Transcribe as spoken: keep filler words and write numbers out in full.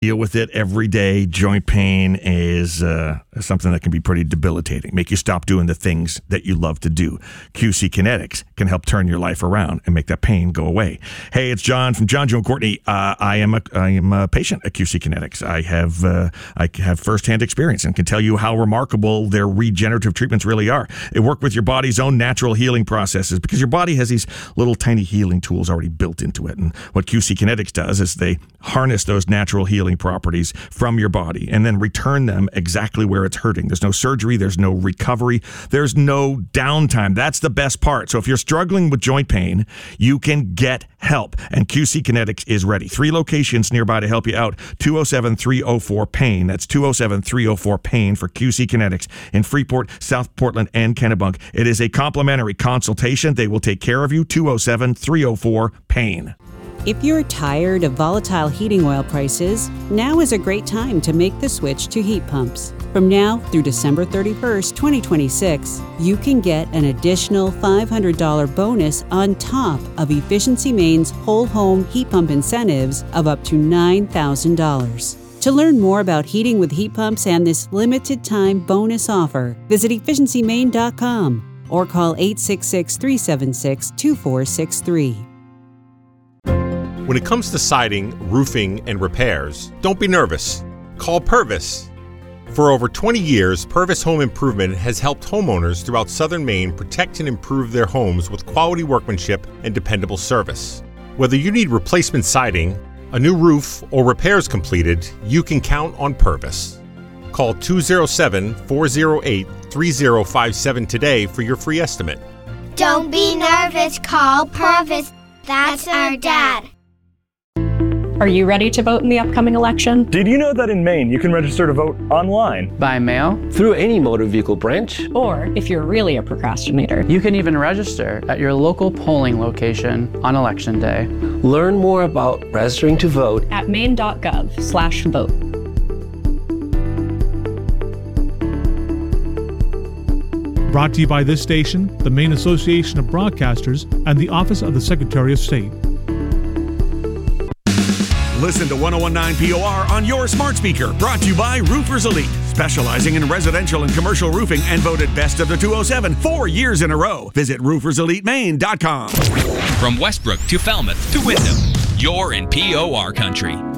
deal with it every day. Joint pain is uh, something that can be pretty debilitating, make you stop doing the things that you love to do. Q C Kinetics can help turn your life around and make that pain go away. Hey, it's John from John, Joe, and Courtney. Uh, I am a I am a patient at Q C Kinetics. I have uh, I have firsthand experience and can tell you how remarkable their regenerative treatments really are. They work with your body's own natural healing processes because your body has these little tiny healing tools already built into it. And what Q C Kinetics does is they harness those natural healing properties from your body and then return them exactly where it's hurting. There's no surgery. There's no recovery. There's no downtime. That's the best part. So if you're struggling with joint pain, you can get help. And Q C Kinetics is ready. Three locations nearby to help you out. two oh seven, three oh four, PAIN. That's two oh seven, three oh four, PAIN for Q C Kinetics in Freeport, South Portland, and Kennebunk. It is a complimentary consultation. They will take care of you. two oh seven, three oh four, PAIN. If you're tired of volatile heating oil prices, now is a great time to make the switch to heat pumps. From now through December thirty-first, twenty twenty-six, you can get an additional five hundred dollars bonus on top of Efficiency Maine's whole home heat pump incentives of up to nine thousand dollars. To learn more about heating with heat pumps and this limited time bonus offer, visit efficiency maine dot com or call eight six six, three seven six, two four six three. When it comes to siding, roofing, and repairs, don't be nervous. Call Purvis. For over twenty years, Purvis Home Improvement has helped homeowners throughout southern Maine protect and improve their homes with quality workmanship and dependable service. Whether you need replacement siding, a new roof, or repairs completed, you can count on Purvis. Call two oh seven, four oh eight, three oh five seven today for your free estimate. Don't be nervous, call Purvis. That's our dad. Are you ready to vote in the upcoming election? Did you know that in Maine you can register to vote online? By mail? Through any motor vehicle branch? Or, if you're really a procrastinator, you can even register at your local polling location on Election Day. Learn more about registering to vote at maine.gov slash vote. Brought to you by this station, the Maine Association of Broadcasters, and the Office of the Secretary of State. Listen to one oh one point nine P O R on your smart speaker. Brought to you by Roofers Elite, specializing in residential and commercial roofing and voted best of the two oh seven four years in a row. Visit roofers elite maine dot com. From Westbrook to Falmouth to Windham, you're in P O R country.